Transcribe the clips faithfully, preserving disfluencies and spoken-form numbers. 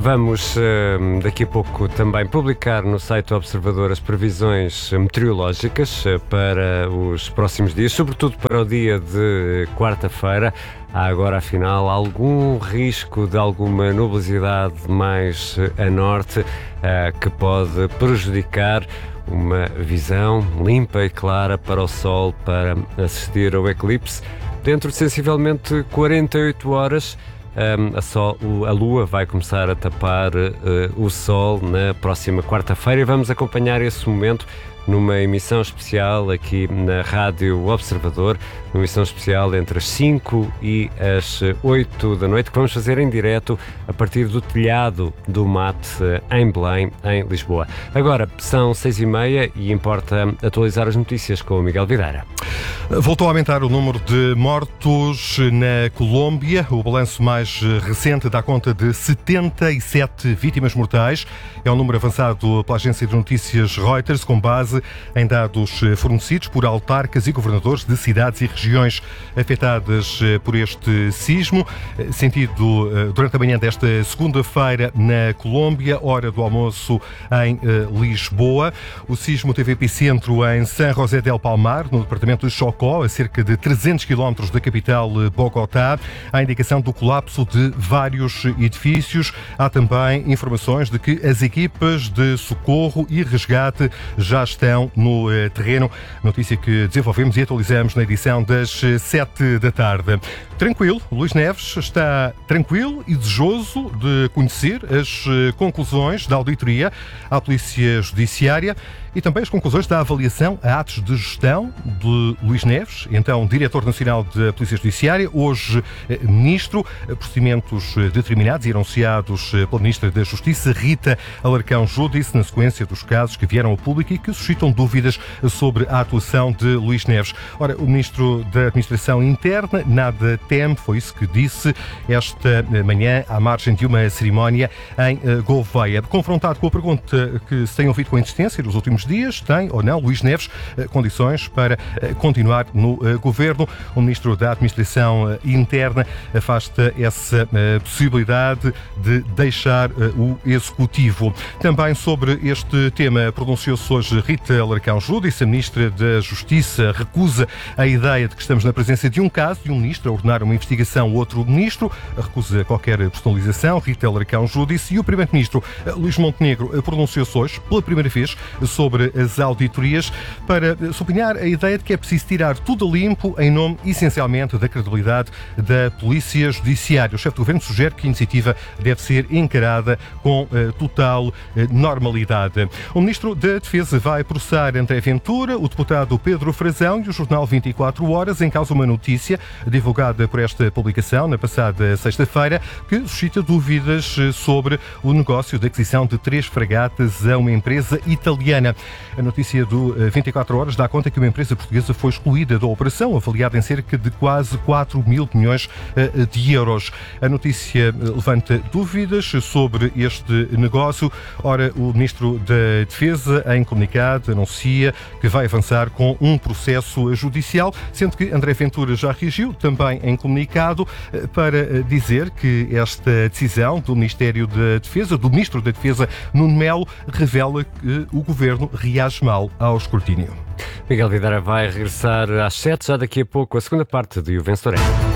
Vamos uh, daqui a pouco também publicar no site do Observador as previsões meteorológicas uh, para os próximos dias, sobretudo para o dia de quarta-feira. Há agora, afinal, algum risco de alguma nubosidade mais uh, a norte uh, que pode prejudicar uma visão limpa e clara para o Sol para assistir ao eclipse. Dentro de sensivelmente quarenta e oito horas, Um, a, sol, a Lua vai começar a tapar uh, o Sol na próxima quarta-feira e vamos acompanhar esse momento numa emissão especial aqui na Rádio Observador, uma emissão especial entre as cinco e as oito da noite, que vamos fazer em direto a partir do telhado do Mate em Belém, em Lisboa. Agora são seis e meia e importa atualizar as notícias com o Miguel Videira. Voltou a aumentar o número de mortos na Colômbia. O balanço mais recente dá conta de setenta e sete vítimas mortais. É um número avançado pela agência de notícias Reuters, com base em dados fornecidos por autarcas e governadores de cidades e regiões afetadas por este sismo, sentido durante a manhã desta segunda-feira na Colômbia, hora do almoço em Lisboa. O sismo teve epicentro em San José del Palmar, no departamento de Chocó, a cerca de trezentos quilómetros da capital Bogotá. Há indicação do colapso de vários edifícios. Há também informações de que as equipas de socorro e resgate já estão no terreno. Notícia que desenvolvemos e atualizamos na edição das sete da tarde. Tranquilo, Luís Neves está tranquilo e desejoso de conhecer as conclusões da auditoria à Polícia Judiciária e também as conclusões da avaliação a atos de gestão de Luís Neves, então Diretor Nacional da Polícia Judiciária, hoje Ministro. Procedimentos determinados e anunciados pela Ministra da Justiça, Rita Alarcão Júdice, na sequência dos casos que vieram ao público e que suscitam dúvidas sobre a atuação de Luís Neves. Ora, o Ministro da Administração Interna nada teme, foi isso que disse esta manhã à margem de uma cerimónia em Gouveia. Confrontado com a pergunta que se tem ouvido com insistência nos últimos dias, tem ou não Luís Neves condições para continuar no governo? O Ministro da Administração Interna afasta essa possibilidade de deixar o Executivo. Também sobre este tema pronunciou-se hoje Rita Alarcão Júdice. A Ministra da Justiça recusa a ideia de que estamos na presença de um caso de um Ministro a ordenar uma investigação outro Ministro, recusa qualquer personalização. Rita Alarcão Júdice. E o Primeiro-Ministro Luís Montenegro pronunciou-se hoje pela primeira vez sobre as auditorias para sublinhar a ideia de que é preciso tirar tudo a limpo em nome, essencialmente, da credibilidade da Polícia Judiciária. O chefe do Governo sugere que a iniciativa deve ser encarada com uh, total uh, normalidade. O Ministro da Defesa vai processar André Ventura, o deputado Pedro Frazão e o jornal vinte e quatro horas, em causa uma notícia divulgada por esta publicação na passada sexta-feira que suscita dúvidas sobre o negócio de aquisição de três fragatas a uma empresa italiana. A notícia do vinte e quatro horas dá conta que uma empresa portuguesa foi excluída da operação, avaliada em cerca de quase quatro mil milhões de euros. A notícia levanta dúvidas sobre este negócio. Ora, o Ministro da Defesa, em comunicado, anuncia que vai avançar com um processo judicial, sendo que André Ventura já reagiu, também em comunicado, para dizer que esta decisão do Ministério da Defesa, do Ministro da Defesa, Nuno Melo, revela que o Governo reage mal ao escrutínio. Miguel Videira vai regressar às sete, já daqui a pouco, a segunda parte de O Vencedor é.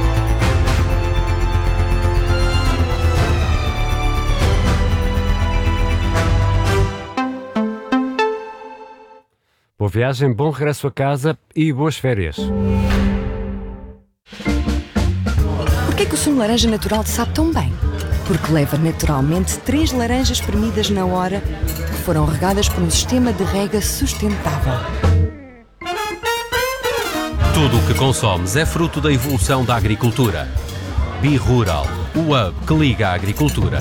Boa viagem, bom regresso a casa e boas férias. Porquê que o sumo de laranja natural te sabe tão bem? Porque leva naturalmente três laranjas espremidas na hora que foram regadas por um sistema de rega sustentável. Tudo o que consomes é fruto da evolução da agricultura. Bi-Rural, o hub que liga a agricultura.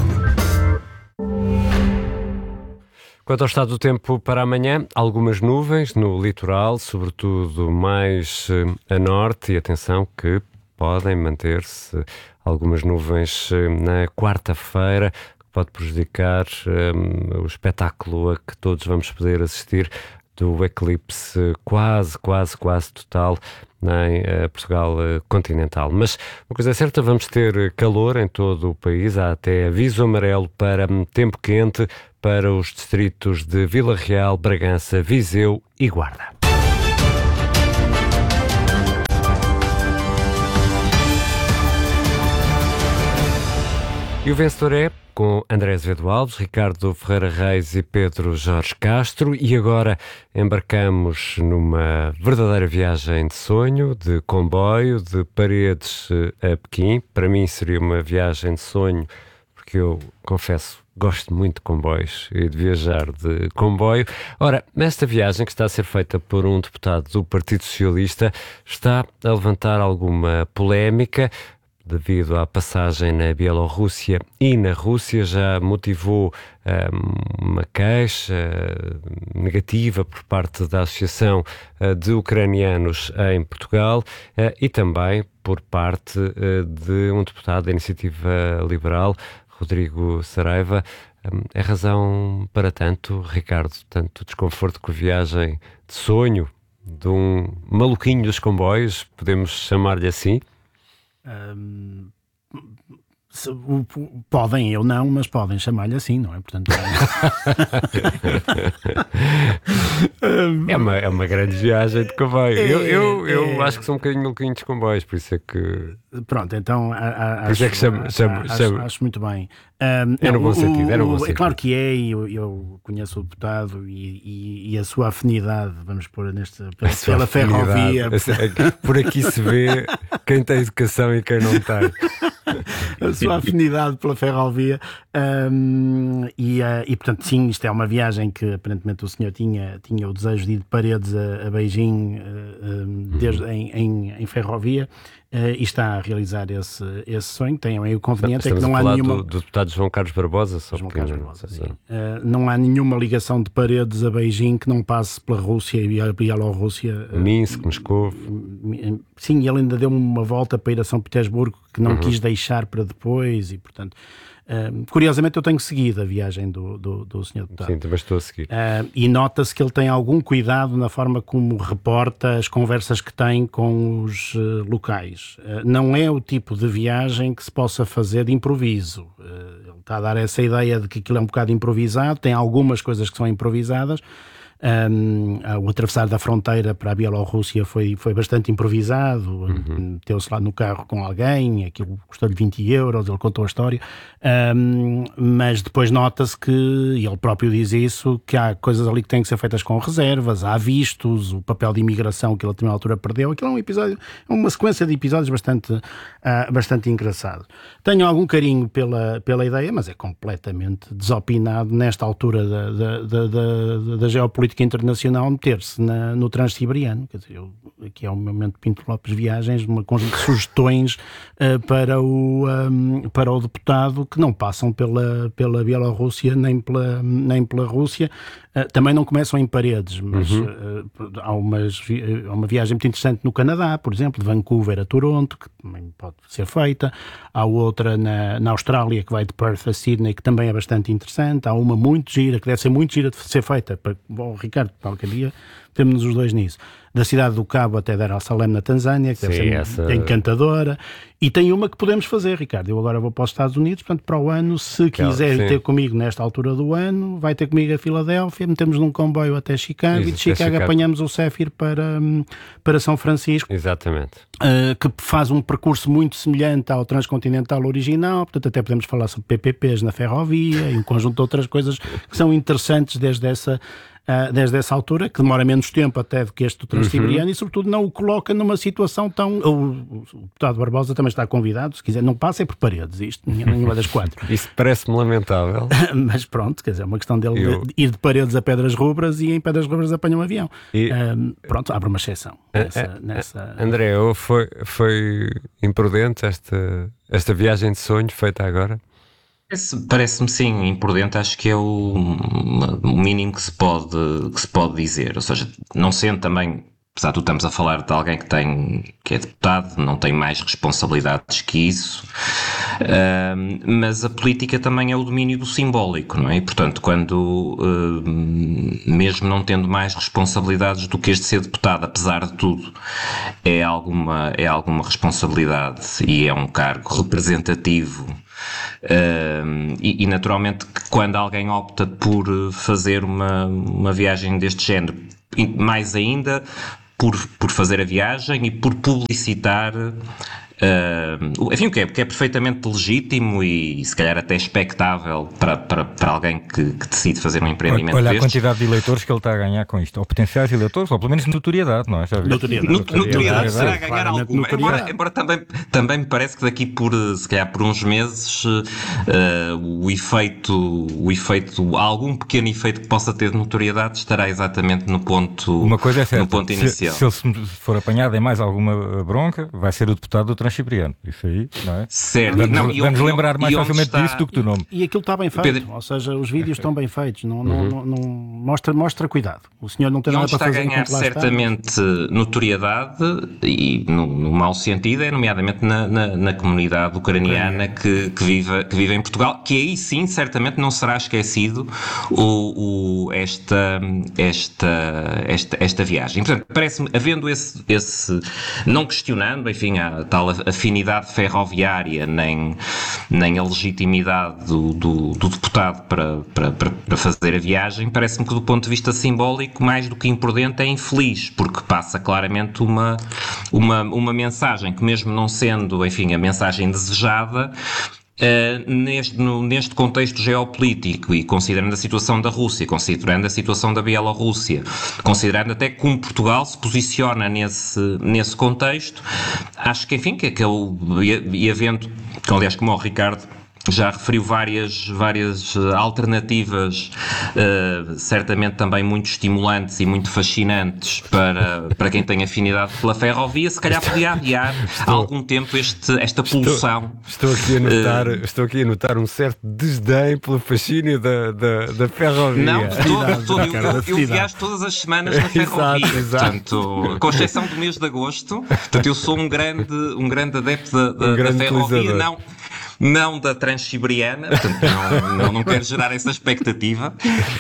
Quanto ao estado do tempo para amanhã, algumas nuvens no litoral, sobretudo mais a norte, e atenção que podem manter-se algumas nuvens na quarta-feira, que pode prejudicar um, o espetáculo a que todos vamos poder assistir do eclipse quase, quase, quase total em uh, Portugal uh, continental. Mas uma coisa é certa, vamos ter calor em todo o país, há até aviso amarelo para um, tempo quente para os distritos de Vila Real, Bragança, Viseu e Guarda. E o vencedor é, com André Azevedo Alves, Ricardo Ferreira Reis e Pedro Jorge Castro, e agora embarcamos numa verdadeira viagem de sonho, de comboio, de Paredes a Pequim. Para mim seria uma viagem de sonho, porque eu, confesso, gosto muito de comboios e de viajar de comboio. Ora, nesta viagem que está a ser feita por um deputado do Partido Socialista, está a levantar alguma polémica, devido à passagem na Bielorrússia e na Rússia. Já motivou um, uma queixa uh, negativa por parte da Associação uh, de Ucranianos em Portugal uh, e também por parte uh, de um deputado da Iniciativa Liberal, Rodrigo Saraiva. Um, é razão para tanto, Ricardo, tanto desconforto com a viagem de sonho de um maluquinho dos comboios, podemos chamar-lhe assim? Um, se, o, podem, eu não, mas podem chamar-lhe assim, não é? Portanto, é, uma, é uma grande viagem de comboio. É, eu eu, eu é, acho que sou um bocadinho maluquinho dos comboios, por isso é que. Pronto, então a, a, por isso acho, é que chamo, chamo, acho, chamo. acho muito bem. Um, é no bom o, sentido, é no bom o, sentido. É claro que é, e eu, eu conheço o deputado e, e, e a sua afinidade, vamos pôr neste, pela, pela ferrovia. Por aqui se vê quem tem educação e quem não tem. A sua afinidade pela ferrovia. Um, e, uh, e, portanto, sim, isto é uma viagem que aparentemente o senhor tinha, tinha o desejo de ir de Paredes a, a Beijing uh, um, desde, em, em, em ferrovia. Uh, e está a realizar esse, esse sonho. Tem aí o conveniente é que não há nenhuma... do, do deputado João Carlos Barbosa, só João porque... Carlos Barbosa, sim. Uh, não há nenhuma ligação de Paredes a Beijing que não passe pela Rússia e a Bielorrússia. Uh, Minsk, Moscou. Sim, ele ainda deu uma volta para ir a São Petersburgo que não uhum. quis deixar para depois e, portanto... Uh, curiosamente eu tenho seguido a viagem do, do, do senhor deputado. Sim, também estou a seguir. Uh, e nota-se que ele tem algum cuidado na forma como reporta as conversas que tem com os uh, locais. Uh, não é o tipo de viagem que se possa fazer de improviso. Uh, ele está a dar essa ideia de que aquilo é um bocado improvisado, tem algumas coisas que são improvisadas. Um, o atravessar da fronteira para a Bielorrússia foi, foi bastante improvisado. Uhum. Meteu-se lá no carro com alguém, aquilo custou-lhe vinte euros, ele contou a história, um, mas depois nota-se que, e ele próprio diz isso, que há coisas ali que têm que ser feitas com reservas, há vistos, o papel de imigração que ele a determinada altura perdeu. Aquilo é um episódio, é uma sequência de episódios bastante, uh, bastante engraçado. Tenho algum carinho pela, pela ideia, mas é completamente desopinado nesta altura da, da, da, da, da geopolítica internacional meter-se na, no Transsiberiano. Quer dizer, eu, aqui é o momento de Pinto Lopes Viagens, uma conjunto de sugestões uh, para, o, um, para o deputado que não passam pela, pela Bielorrússia nem pela, nem pela Rússia. Uh, também não começam em Paredes, mas uhum. uh, há, umas, há uma viagem muito interessante no Canadá, por exemplo, de Vancouver a Toronto, que também pode ser feita. Há outra na, na Austrália, que vai de Perth a Sydney, que também é bastante interessante. Há uma muito gira, que deve ser muito gira de ser feita. Para, bom, Ricardo, qualquer dia temos os dois nisso. Da cidade do Cabo até Dar al-Salem, na Tanzânia, que deve Sim, ser essa... encantadora. E tem uma que podemos fazer, Ricardo. Eu agora vou para os Estados Unidos, portanto, para o ano, se Claro, quiser sim. ter comigo nesta altura do ano, vai ter comigo a Filadélfia, metemos num comboio até Chicago Isso, e de Chicago, Chicago apanhamos o Céfir para, para São Francisco. Exatamente. Uh, que faz um percurso muito semelhante ao transcontinental original, portanto até podemos falar sobre P P Ps na ferrovia e um conjunto de outras coisas que são interessantes desde essa, uh, desde essa altura, que demora menos tempo até do que este do Transsiberiano uhum. e sobretudo não o coloca numa situação tão... O, o deputado Barbosa também está convidado, se quiser, não passa é por Paredes, isto, nenhuma das quatro. Isso parece-me lamentável. Mas pronto, quer dizer, é uma questão dele Eu... de ir de Paredes a Pedras Rubras e em Pedras Rubras apanha um avião. E... Um, pronto, abre uma exceção nessa... A, a, nessa... André, foi, foi imprudente esta, esta viagem de sonho feita agora? Parece-me sim, imprudente, acho que é o, o mínimo que se, pode, que se pode dizer, ou seja, não sendo também apesar de tudo estamos a falar de alguém que tem, que é deputado, não tem mais responsabilidades que isso, uh, mas a política também é o domínio do simbólico, não é? E, portanto, quando, uh, mesmo não tendo mais responsabilidades do que este ser deputado, apesar de tudo, é alguma, é alguma responsabilidade e é um cargo representativo. Uh, e, e naturalmente que quando alguém opta por fazer uma, uma viagem deste género, e mais ainda por, por fazer a viagem e por publicitar, uh, enfim, o que é, que é perfeitamente legítimo e, e se calhar até expectável para, para, para alguém que, que decide fazer um empreendimento Olha destes. a quantidade de eleitores que ele está a ganhar com isto, ou potenciais eleitores, ou pelo menos notoriedade, não é? Já Notoriedade. Not- Notoriedade será Sim, ganhar claramente alguma, embora, notoriedade. embora também, também me parece que daqui por, se calhar por uns meses, uh, o efeito, o efeito, algum pequeno efeito que possa ter de notoriedade estará exatamente no ponto, Uma coisa é certa, no ponto se, inicial. se ele se for apanhado em mais alguma bronca, vai ser o deputado do Transcipriano, isso aí, não é? Certo. Vamos, Não, e vamos onde- lembrar mais e onde facilmente está- disso do que do nome. E aquilo está bem feito, Pedro- ou seja, os vídeos estão bem feitos, não, não, não, não- mostra, mostra cuidado. O senhor não tem E nada onde para está a fazer ganhar enquanto lá está. certamente notoriedade, e no, no mau sentido, é nomeadamente na, na, na comunidade ucraniana que, que, vive, que vive em Portugal, que aí sim certamente não será esquecido o, o, esta, esta, esta, esta viagem. Portanto, parece-me, havendo esse, esse, não questionando, enfim, a tal afinidade ferroviária, nem, nem a legitimidade do, do, do deputado para, para, para, para fazer a viagem, parece-me que do ponto de vista simbólico, mais do que imprudente, é infeliz, porque passa claramente uma, uma, uma mensagem que, mesmo não sendo, enfim, a mensagem desejada, Uh, neste, no, neste contexto geopolítico e considerando a situação da Rússia, considerando a situação da Bielorrússia, considerando até como Portugal se posiciona nesse, nesse contexto, acho que, enfim, que aquele, e, e havendo, aliás, como o Ricardo já referiu várias, várias alternativas, uh, certamente também muito estimulantes e muito fascinantes para, para quem tem afinidade pela ferrovia, se calhar podia adiar há algum tempo este, esta pulsão. Estou aqui a notar, uh, estou aqui a notar um certo desdém pelo fascínio da, da, da ferrovia. Não, de todo, de todo. Eu, Ricardo, eu, eu cidade. viajo todas as semanas na ferrovia, Exato, exato. portanto, com exceção do mês de agosto, portanto, eu sou um grande, um grande adepto da, da, Um grande da ferrovia, utilizador. não, não da Transiberiana, portanto, não, não, não quero gerar essa expectativa.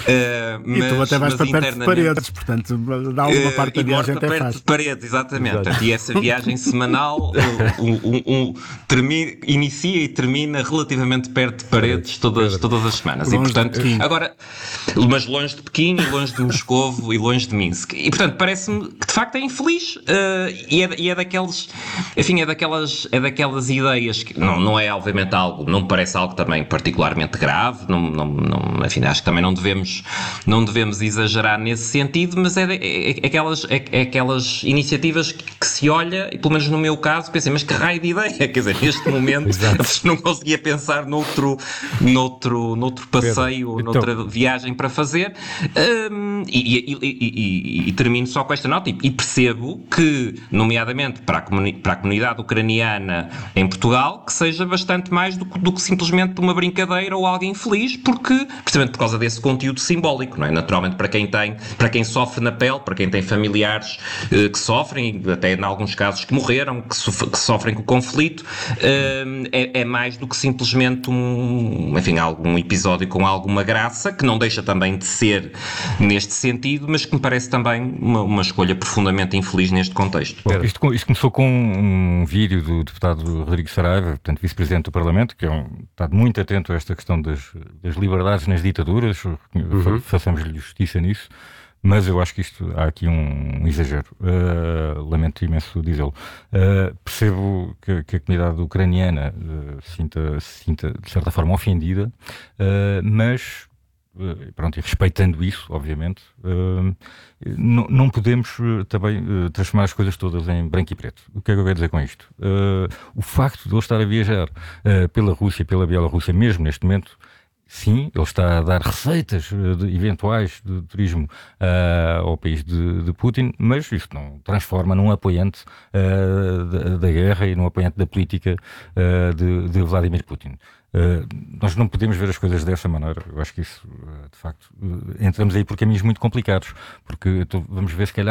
Uh, mas, E tu até vais mas para perto de internamente- paredes, portanto, dá alguma Uh, parte da e viagem morta até perto faz. de paredes, exatamente. Portanto, e essa viagem semanal uh, um, um, um, termina, inicia e termina relativamente perto de paredes todas, todas as semanas. Longe e, de portanto, Pequim. agora, mas longe de Pequim, e longe de Moscovo e longe de Minsk. E, portanto, parece-me que de facto é infeliz uh, e, é, e é daqueles, enfim, é daquelas, é daquelas ideias que não, não é obviamente algo, não me parece algo também particularmente grave, não, não, não, enfim, acho que também não devemos, não devemos exagerar nesse sentido, mas é, é, é, aquelas, é, é aquelas iniciativas que, que se olha, e pelo menos no meu caso, pensei, mas que raio de ideia, quer dizer, neste momento não conseguia pensar noutro, noutro, noutro passeio ou Pedro, noutra então- viagem para fazer, hum, e, e, e, e, e termino só com esta nota, e, e percebo que, nomeadamente para a, comuni- para a comunidade ucraniana em Portugal, que seja bastante mais do, que- do que simplesmente uma brincadeira ou alguém feliz, porque, precisamente por causa desse conteúdo simbólico, não é? Naturalmente para quem tem, para quem sofre na pele, para quem tem familiares eh, que sofrem, até em alguns casos que morreram, que, sof- que sofrem com o conflito, eh, é, é mais do que simplesmente um, enfim, algum episódio com alguma graça, que não deixa também de ser neste sentido, mas que me parece também uma, uma escolha profundamente infeliz neste contexto. Bom, isto, com- isto começou com um vídeo do deputado Rodrigo Saraiva, portanto vice-presidente do Parlamento, que é um, está muito atento a esta questão das, das liberdades nas ditaduras, uhum. façamos-lhe justiça nisso, mas eu acho que isto, há aqui um, um exagero, uh, lamento imenso dizê-lo. Uh, percebo que, que a comunidade ucraniana uh, sinta, sinta de certa forma ofendida, uh, mas Uh, pronto, e respeitando isso, obviamente, uh, não, não podemos uh, também uh, transformar as coisas todas em branco e preto. O que é que eu quero dizer com isto? Uh, o facto de ele estar a viajar uh, pela Rússia e pela Bielorrússia, mesmo neste momento, sim, ele está a dar receitas uh, de, eventuais de turismo uh, ao país de, de Putin, mas isso não transforma num apoiante uh, da, da guerra e num apoiante da política uh, de, de Vladimir Putin. Uh, nós não podemos ver as coisas dessa maneira. Eu acho que isso, uh, de facto, uh, entramos aí por caminhos muito complicados, porque tô, vamos ver, se calhar, que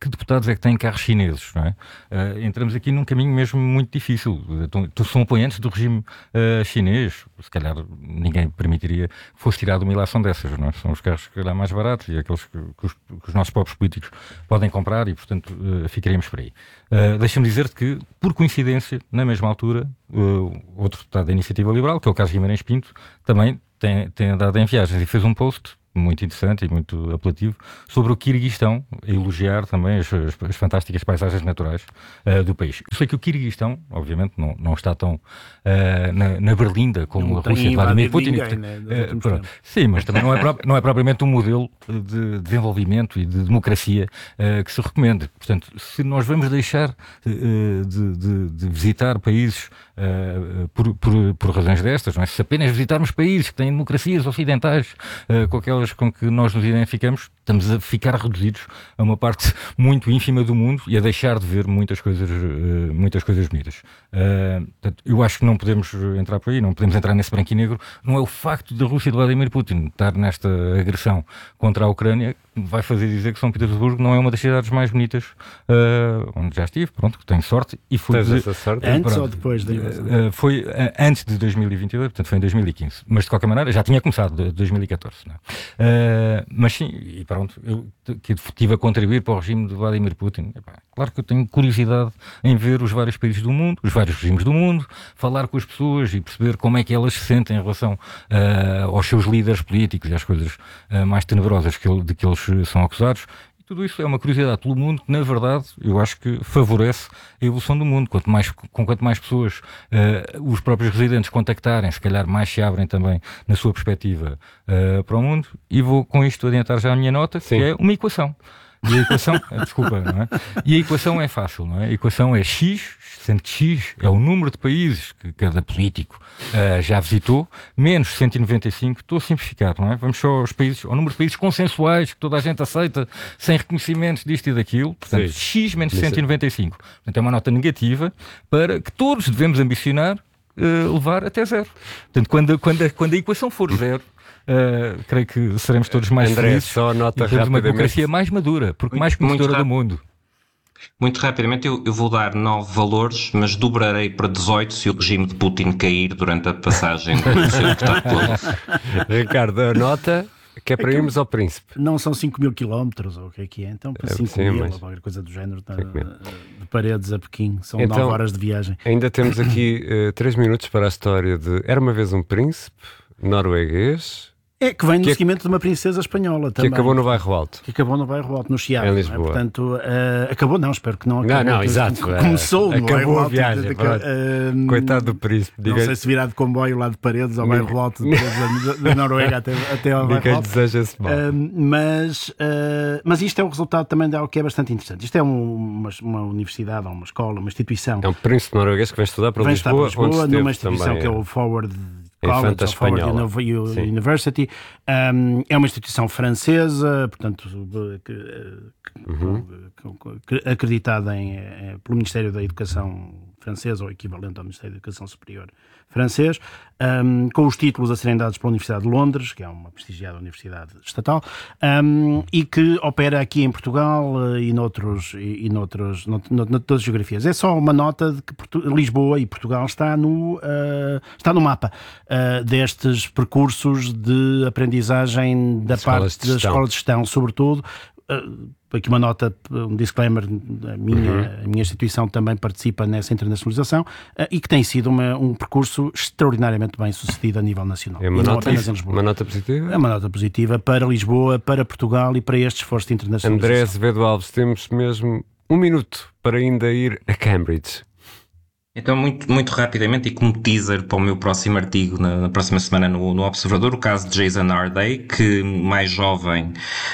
que deputados é que têm carros chineses, não é? Uh, entramos aqui num caminho mesmo muito difícil. Então, são apoiantes do regime uh, chinês. Se calhar ninguém permitiria que fosse tirado uma ilação dessas, não é? São os carros que calhar mais baratos e aqueles que, que, os, que os nossos próprios políticos podem comprar e, portanto, uh, ficaríamos por aí. Uh, Deixa-me dizer-te que, por coincidência, na mesma altura, uh, outro deputado da Iniciativa Liberal, que é o Carlos Guimarães Pinto, também tem, tem andado em viagens e fez um post muito interessante e muito apelativo sobre o Quirguistão, a elogiar também as, as, as fantásticas paisagens naturais uh, do país. Eu sei que o Quirguistão, obviamente, não, não está tão uh, na, na berlinda como não a Rússia de Vladimir Putin. Ninguém, né, uh, sim, mas também não é, pró- não é propriamente um modelo de desenvolvimento e de democracia uh, que se recomenda. Portanto, se nós vamos deixar uh, de, de, de visitar países uh, por, por, por razões destas, não é? Se apenas visitarmos países que têm democracias ocidentais uh, com aquelas com que nós nos identificamos, estamos a ficar reduzidos a uma parte muito ínfima do mundo e a deixar de ver muitas coisas, uh, muitas coisas bonitas. Uh, portanto, eu acho que não podemos entrar por aí, não podemos entrar nesse branco e negro. Não é o facto da Rússia de Vladimir Putin estar nesta agressão contra a Ucrânia que vai fazer dizer que São Petersburgo não é uma das cidades mais bonitas uh, onde já estive, pronto, que tenho sorte e fui Tens essa sorte? Antes pronto, ou depois da invasão? Uh, foi uh, antes de dois mil e vinte e dois, portanto foi em dois mil e quinze, mas de qualquer maneira já tinha começado de dois mil e catorze, não é? Uh, mas sim, e pronto, eu que estive a contribuir para o regime de Vladimir Putin. Epá, claro que eu tenho curiosidade em ver os vários países do mundo, os vários regimes do mundo, falar com as pessoas e perceber como é que elas se sentem em relação uh, aos seus líderes políticos e às coisas uh, mais tenebrosas que ele, de que eles são acusados. E tudo isso é uma curiosidade pelo mundo que, na verdade, eu acho que favorece a evolução do mundo. Quanto mais, com quanto mais pessoas uh, os próprios residentes contactarem, se calhar mais se abrem também na sua perspectiva uh, para o mundo. E vou com isto adiantar já a minha nota, Sim. que é uma equação. E a equação, desculpa, não é? E a equação é fácil, não é? A equação é X, sendo que X é o número de países que cada político uh, já visitou, menos cento e noventa e cinco, estou a simplificar, não é? Vamos só aos países, ao número de países consensuais que toda a gente aceita, sem reconhecimentos disto e daquilo, portanto, Sim. X menos cento e noventa e cinco. Portanto, é uma nota negativa para que todos devemos ambicionar uh, levar até zero. Portanto, quando, quando, quando a equação for zero, Uh, creio que seremos todos mais André, felizes só nota e teremos uma democracia mais madura, porque muito, mais conhecedora do mundo. Muito rapidamente, eu, eu vou dar nove valores, mas dobrarei para dezoito se o regime de Putin cair durante a passagem do seu deputado público. Ricardo, a nota que é para é irmos ao Príncipe. Não são cinco mil quilómetros, ou o que é que é? Então, para cinco mil, ou qualquer coisa do género, de, de Paredes a Pequim, são então, nove horas de viagem. Ainda temos aqui uh, três minutos para a história de Era uma vez um príncipe norueguês. É, que vem no que seguimento de uma princesa espanhola também. Que acabou no Bairro Alto. Que acabou no Bairro Alto, no Chiado. Em Lisboa. É? Portanto, uh, acabou, não, espero que não acabe. Não, não, exato. Começou no acabou Bairro a Alto. viagem. Uh, Coitado do príncipe. Não sei se virá de comboio lá de Paredes ao Bairro Alto, da, da Noruega até, até ao Bairro Alto. Deseja-se mal. Uh, mas, uh, mas isto é o resultado também de algo que é bastante interessante. Isto é um, uma, uma universidade, ou uma escola, uma instituição. É um príncipe norueguês que vem estudar para vem Lisboa, para Lisboa onde numa instituição também, que é o Forward Infanta College, Espanhola. Forward University. Um, é uma instituição francesa, portanto, que, uhum. que, que, acreditada em, é, pelo Ministério da Educação francesa, ou equivalente ao Ministério da Educação Superior francês, um, com os títulos a serem dados pela Universidade de Londres, que é uma prestigiada universidade estatal, um, e que opera aqui em Portugal uh, e noutros, e, e noutros, nout, nout, noutras geografias. É só uma nota de que Portu- Lisboa e Portugal está no, uh, está no mapa uh, destes percursos de aprendizagem da Escolas parte da escola de gestão, sobretudo. Uh, aqui uma nota, um disclaimer, a minha, uhum. a minha instituição também participa nessa internacionalização uh, e que tem sido uma, um percurso extraordinariamente bem sucedido a nível nacional. É uma, e não nota, apenas em Lisboa. Uma nota positiva? É uma nota positiva para Lisboa, para Portugal e para este esforço de internacionalização. André Azevedo Alves, temos mesmo um minuto para ainda ir a Cambridge. Então, muito, muito rapidamente, e como teaser para o meu próximo artigo na, na próxima semana no, no Observador, o caso de Jason Harday, que mais jovem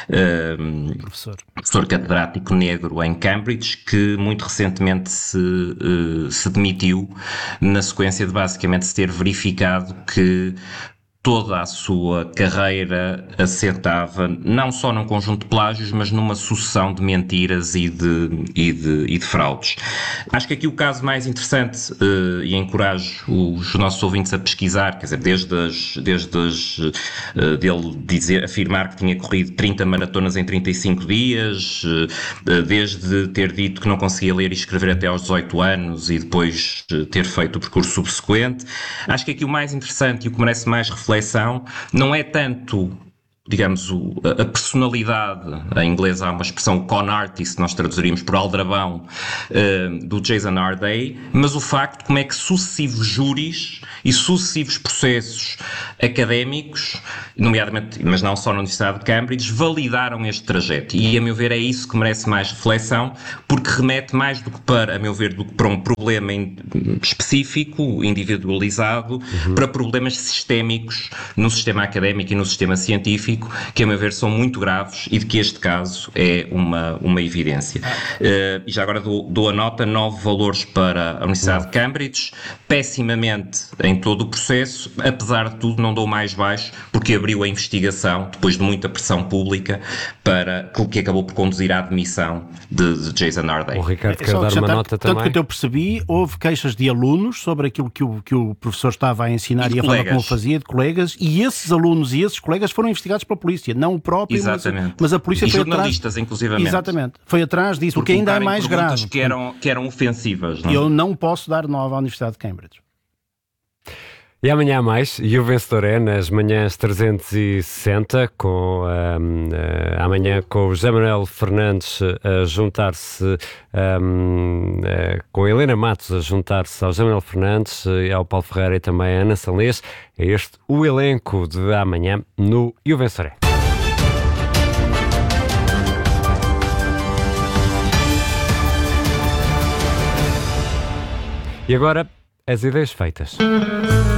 uh, professor. professor catedrático negro em Cambridge, que muito recentemente se, uh, se demitiu na sequência de basicamente se ter verificado que toda a sua carreira assentava não só num conjunto de plágios, mas numa sucessão de mentiras e de, e de, e de fraudes. Acho que aqui o caso mais interessante, uh, e encorajo os nossos ouvintes a pesquisar, quer dizer, desde, as, desde as, uh, dele dizer, afirmar que tinha corrido trinta maratonas em trinta e cinco dias, uh, desde ter dito que não conseguia ler e escrever até aos dezoito anos e depois uh, ter feito o percurso subsequente. Acho que aqui o mais interessante e o que merece mais reflexão não é tanto, digamos, o, a personalidade, em inglês há uma expressão con artist, nós traduziríamos por aldrabão, uh, do Jason Arday, mas o facto de como é que sucessivos júris e sucessivos processos académicos, nomeadamente, mas não só na Universidade de Cambridge, validaram este trajeto. E, a meu ver, é isso que merece mais reflexão, porque remete mais do que para, a meu ver, do que para um problema específico, individualizado, uhum. para problemas sistémicos no sistema académico e no sistema científico, que, a meu ver, são muito graves e de que este caso é uma, uma evidência. Uh, e já agora dou, dou a nota, nove valores para a Universidade de Cambridge, pessimamente em todo o processo, apesar de tudo não dou mais baixo, porque abriu a investigação, depois de muita pressão pública, para que acabou por conduzir à admissão de, de Jason Arday. O Ricardo quer dar uma nota tanto também. Tanto que eu percebi, houve queixas de alunos sobre aquilo que o, que o professor estava a ensinar e, e a forma como fazia, de colegas, e esses alunos e esses colegas foram investigados pela polícia, não o próprio, mas, mas a polícia e foi jornalistas, atrás... inclusivamente. Exatamente, foi atrás disso, porque ainda é mais grave. Que eram, que eram ofensivas. Não? Eu não posso dar nove à Universidade de Cambridge. E amanhã há mais, e o vencedor é nas manhãs trezentos e sessenta, com, um, uh, amanhã com o José Manuel Fernandes a juntar-se, um, uh, com a Helena Matos a juntar-se ao José Manuel Fernandes, uh, ao Paulo Ferreira e também à Ana Salês. É este o elenco de amanhã no E o Vencedor é. E agora, as ideias feitas.